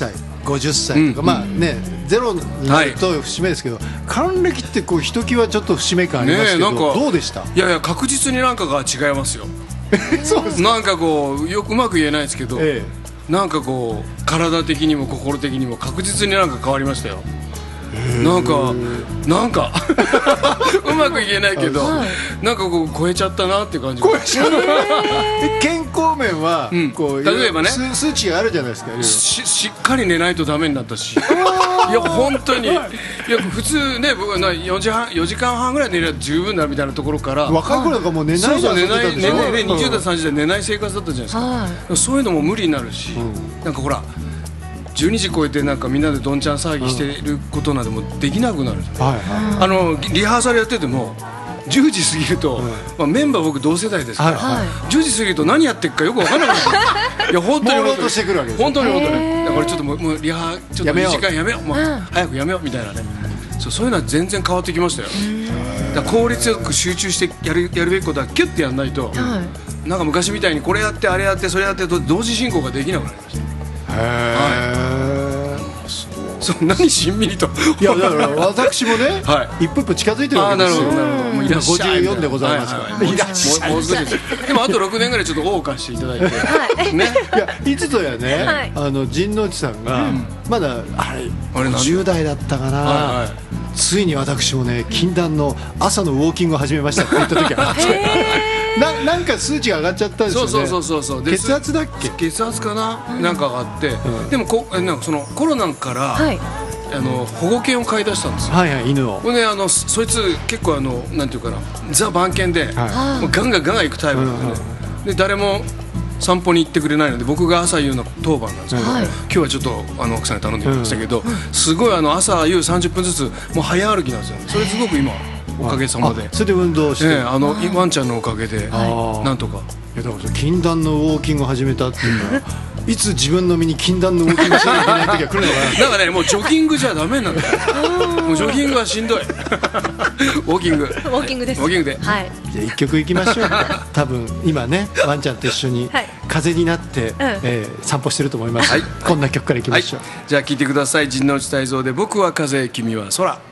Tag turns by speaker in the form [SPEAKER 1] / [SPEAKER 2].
[SPEAKER 1] 歳50歳とか、まあね、ゼロになると節目ですけど、還暦ってこうひときわちょっと節目感ありますけど、どうでした？
[SPEAKER 2] いやいや、確実になんかが違いますよ。
[SPEAKER 1] そうです
[SPEAKER 2] なんかこううまく言えないですけど、なんかこう体的にも心的にも確実になんか変わりましたよ。なんかうまく言えないけど、なんかこう超えちゃったなっていう感じ。
[SPEAKER 1] 健康面はこう
[SPEAKER 2] 例えばね、
[SPEAKER 1] 数値があるじゃないですか。
[SPEAKER 2] しっかり寝ないとダメになったし、いや本当に、いや普通ね、僕は4時間半ぐらい寝れば十分だみたいなところから、
[SPEAKER 1] 若い頃なんかもう寝ないで遊んでたでしょ。
[SPEAKER 2] 20代30代寝ない生活だったじゃないですか。そういうのも無理になるし、なんかほら12時超えてなんかみんなでどんちゃん騒ぎしてることなんてもできなくなる。リハーサルやってても10時過ぎると、まあ、メンバー僕同世代ですから、10時過ぎると何やってるかよく分からなくなる。いや本当に
[SPEAKER 1] 朦朧としてくるわけです。
[SPEAKER 2] 本当にだからちょっともうリハちょっと2時間やめよう、もう早くやめようみたいなね。そういうのは全然変わってきましたよ。だから効率よく集中してやるべきことはキュッてやらないと、なんか昔みたいにこれやってあれやってそれやってと同時進行ができなくなりました。そう、何しんみりと。
[SPEAKER 1] いやだから私もね、一歩一歩近づいてるわけですよ。
[SPEAKER 2] 今
[SPEAKER 1] 54でございますから。
[SPEAKER 2] もう少しです。でもあと6年ぐらいちょっと謳歌していただいてね。
[SPEAKER 1] いやいつぞやね、陣内さんがまだあれ50代だったかな、ついに私もね禁断の朝のウォーキングを始めましたって言った時があって、なんか数値が上がっちゃったんですよね。
[SPEAKER 2] そう
[SPEAKER 1] 血圧だっけ？
[SPEAKER 2] 血圧かな、なんかがあって、でもなんかそのコロナから保護犬を飼い出したんですよ。
[SPEAKER 1] 犬を。
[SPEAKER 2] ね、そいつ結構なんていうかな、ザ番犬で、もうガンガン行くタイプなんでね。で誰も散歩に行ってくれないので僕が朝夕の当番なんですけど、今日はちょっと奥さんに頼んでみましたけど、すごい朝夕30分ずつもう早歩きなんですよ。それすごく今おかげさまで、
[SPEAKER 1] それで運動して、
[SPEAKER 2] ワンちゃんのおかげでなんとか。
[SPEAKER 1] いやだから禁断のウォーキングを始めたっていうのは、いつ自分の身に禁断のウォーキングしなきゃいけない時が来るのかな。
[SPEAKER 2] なんかね、もうジョギングじゃダメなんだよ。もうジョギングはしんどい。ウォーキングです。ウォーキングで。
[SPEAKER 1] じゃあ一曲いきましょう。多分今ねワンちゃんと一緒に風になって散歩してると思います。こんな曲からいきましょう。
[SPEAKER 2] じゃあ聴いてください。陣内泰造で僕は風、君は空。